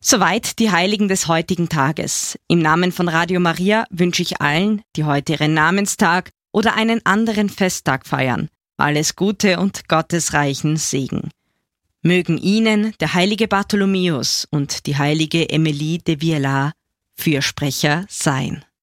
Soweit die Heiligen des heutigen Tages. Im Namen von Radio Maria wünsche ich allen, die heute ihren Namenstag oder einen anderen Festtag feiern, alles Gute und gottesreichen Segen. Mögen Ihnen der heilige Bartholomäus und die heilige Emilie de Viellard Fürsprecher sein.